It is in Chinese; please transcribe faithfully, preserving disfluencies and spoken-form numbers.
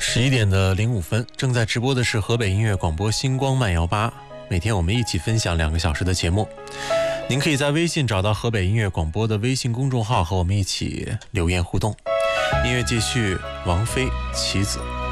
十一点的零五分，正在直播的是河北音乐广播星光慢摇吧，每天我们一起分享两个小时的节目。您可以在微信找到河北音乐广播的微信公众号，和我们一起留言互动。音乐继续，王菲《棋子》。